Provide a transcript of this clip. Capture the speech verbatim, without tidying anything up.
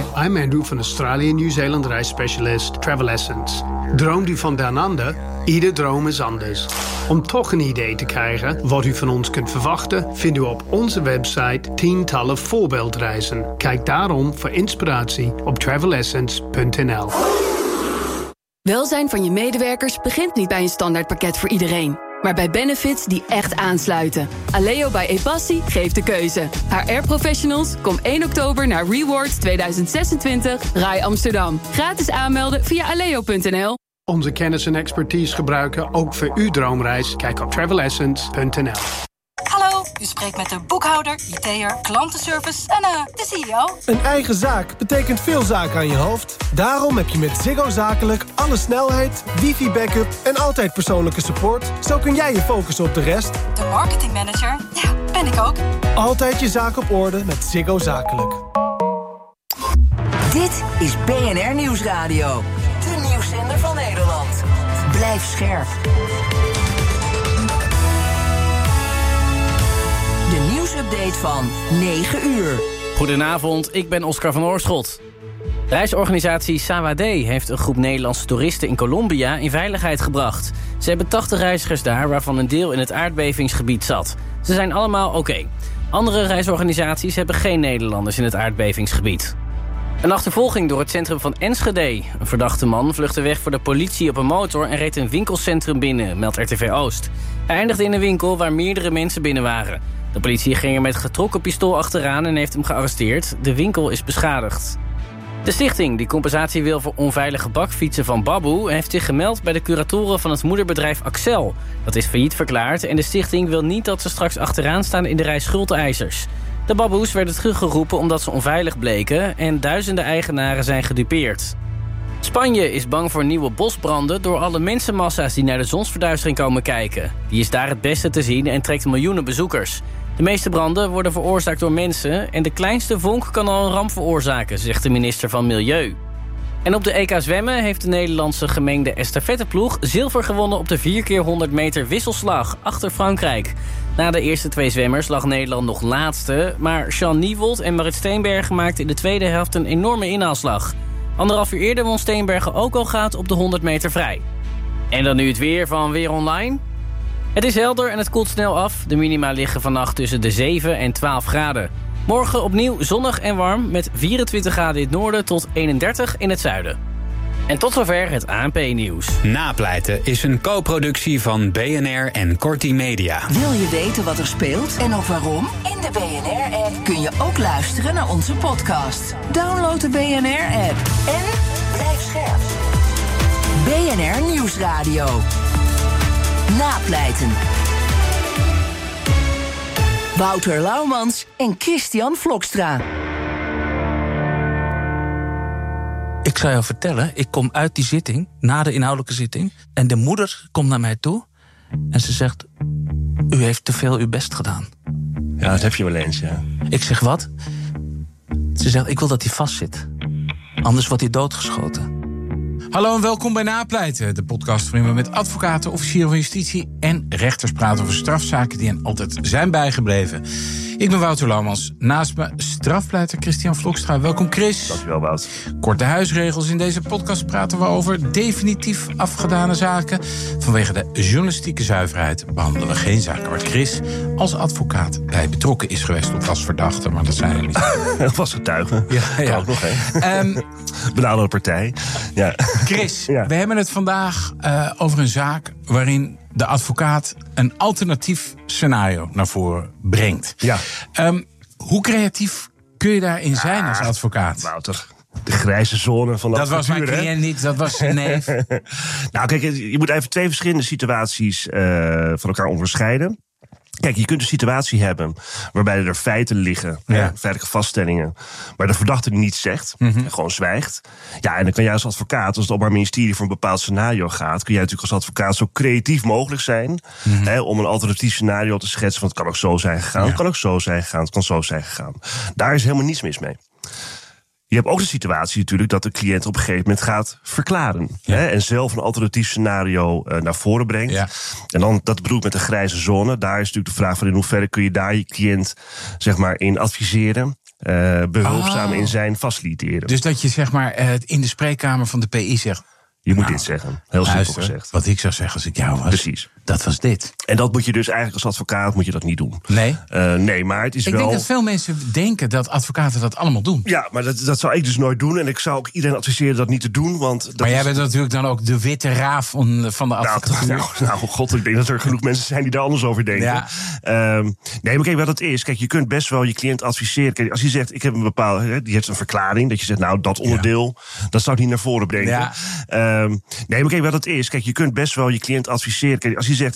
I'm Andrew van Australië Nieuw-Zeeland reisspecialist Travel Essence. Droomt u van down under? Ieder droom is anders. Om toch een idee te krijgen wat u van ons kunt verwachten, vindt u op onze website tientallen voorbeeldreizen. Kijk daarom voor inspiratie op travel essence punt n l. Welzijn van je medewerkers begint niet bij een standaardpakket voor iedereen, maar bij benefits die echt aansluiten. Aleo bij Epassi geeft de keuze. H R-professionals, kom één oktober naar Rewards tweeduizend zesentwintig Rai Amsterdam. Gratis aanmelden via aleo punt n l. Onze kennis en expertise gebruiken ook voor uw droomreis. Kijk op travel essence punt n l. Hallo, u spreekt met de boekhouder, I T'er, klantenservice en uh, de C E O. Een eigen zaak betekent veel zaken aan je hoofd. Daarom heb je met Ziggo Zakelijk alle snelheid, wifi-backup en altijd persoonlijke support. Zo kun jij je focussen op de rest. De marketingmanager, ja, ben ik ook. Altijd je zaak op orde met Ziggo Zakelijk. Dit is B N R Nieuwsradio. De nieuwszender van Nederland. Blijf scherp. De nieuwsupdate van negen uur. Goedenavond, ik ben Oscar van Oorschot. Reisorganisatie Sawadee heeft een groep Nederlandse toeristen in Colombia in veiligheid gebracht. Ze hebben tachtig reizigers daar, waarvan een deel in het aardbevingsgebied zat. Ze zijn allemaal oké. Okay. Andere reisorganisaties hebben geen Nederlanders in het aardbevingsgebied. Een achtervolging door het centrum van Enschede. Een verdachte man vluchtte weg voor de politie op een motor en reed een winkelcentrum binnen, meldt R T V Oost. Hij eindigde in een winkel waar meerdere mensen binnen waren. De politie ging er met getrokken pistool achteraan en heeft hem gearresteerd. De winkel is beschadigd. De stichting die compensatie wil voor onveilige bakfietsen van Baboe heeft zich gemeld bij de curatoren van het moederbedrijf Axel. Dat is failliet verklaard en de stichting wil niet dat ze straks achteraan staan in de rij schuldeisers. De Baboes werden teruggeroepen omdat ze onveilig bleken en duizenden eigenaren zijn gedupeerd. Spanje is bang voor nieuwe bosbranden door alle mensenmassa's die naar de zonsverduistering komen kijken. Die is daar het beste te zien en trekt miljoenen bezoekers. De meeste branden worden veroorzaakt door mensen en de kleinste vonk kan al een ramp veroorzaken, zegt de minister van Milieu. En op de E K zwemmen heeft de Nederlandse gemengde estafetteploeg zilver gewonnen op de vier keer honderd meter wisselslag achter Frankrijk. Na de eerste twee zwemmers lag Nederland nog laatste, maar Jean Niewold en Marit Steenbergen maakten in de tweede helft een enorme inhaalslag. Anderhalf uur eerder won Steenbergen ook al goud op de honderd meter vrij. En dan nu het weer van Weer Online. Het is helder en het koelt snel af. De minima liggen vannacht tussen de zeven en twaalf graden. Morgen opnieuw zonnig en warm met vierentwintig graden in het noorden tot eenendertig in het zuiden. En tot zover het A N P-nieuws. Napleiten is een co-productie van B N R en Corti Media. Wil je weten wat er speelt en ook waarom? In de B N R-app kun je ook luisteren naar onze podcast. Download de B N R-app en blijf scherp. B N R Nieuwsradio. Napleiten. Wouter Laumans en Christian Vlokstra. Ik zou jou vertellen, ik kom uit die zitting, na de inhoudelijke zitting, en de moeder komt naar mij toe en ze zegt: u heeft te veel uw best gedaan. Ja, dat heb je wel eens, ja. Ik zeg: wat? Ze zegt: ik wil dat hij vastzit. Anders wordt hij doodgeschoten. Hallo en welkom bij Napleiten, de podcast waarin we met advocaten, officieren van justitie en rechters praten over strafzaken die hen altijd zijn bijgebleven. Ik ben Wouter Laumans. Naast me strafpleiter Christian Vlokstra. Welkom, Chris. Dankjewel, Wout. Korte huisregels. In deze podcast praten we over definitief afgedane zaken. Vanwege de journalistieke zuiverheid behandelen we geen zaken waar Chris als advocaat bij betrokken is geweest of als verdachte, maar dat zijn we niet. Dat was getuige. Ja, ja. Ook nog, hè. Um, Benaderde partij. Ja. Chris, ja. we hebben het vandaag uh, over een zaak waarin de advocaat een alternatief scenario naar voren brengt. Ja. Um, hoe creatief kun je daarin zijn ah, als advocaat? Wouter, de grijze zone van de dat advocatuur, was mijn cliënt niet, dat was zijn neef. Nou, kijk, je moet even twee verschillende situaties uh, van elkaar onderscheiden. Kijk, je kunt een situatie hebben waarbij er feiten liggen, ja. hè, feitelijke vaststellingen, waar de verdachte niets zegt, mm-hmm. en gewoon zwijgt. Ja, en dan kan jij als advocaat, als het Openbaar Ministerie voor een bepaald scenario gaat, kun jij natuurlijk als advocaat zo creatief mogelijk zijn, mm-hmm. hè, om een alternatief scenario te schetsen van het kan ook zo zijn gegaan, ja. het kan ook zo zijn gegaan, het kan zo zijn gegaan. Daar is helemaal niets mis mee. Je hebt ook de situatie natuurlijk dat de cliënt op een gegeven moment gaat verklaren. Ja. Hè, en zelf een alternatief scenario uh, naar voren brengt. Ja. En dan, dat bedoel ik met de grijze zone. Daar is natuurlijk de vraag van in hoeverre kun je daar je cliënt zeg maar in adviseren. uh, behulpzaam Oh. in zijn faciliteren. Dus dat je zeg maar uh, in de spreekkamer van de P I zegt... Je moet nou, dit zeggen. Heel simpel luister, gezegd. Wat ik zou zeggen als ik jou was. Precies. Dat was dit. En dat moet je dus eigenlijk als advocaat moet je dat niet doen. Nee? Uh, nee, maar het is ik wel... denk dat veel mensen denken dat advocaten dat allemaal doen. Ja, maar dat, dat zou ik dus nooit doen. En ik zou ook iedereen adviseren dat niet te doen. Want dat maar jij is... bent natuurlijk dan ook de witte raaf van, van de advocatuur. Nou, nou, nou, god, ik denk dat er genoeg mensen zijn die daar anders over denken. Ja. Um, nee, maar kijk wat het is. Kijk, je kunt best wel je cliënt adviseren. Kijk, als je zegt, ik heb een bepaalde... Die heeft een verklaring, dat je zegt, nou, dat onderdeel... Ja. dat zou ik niet naar voren brengen. Ja. Um, nee, maar kijk wat het is. Kijk, je kunt best wel je cliënt adviseren. Kijk, als je zegt,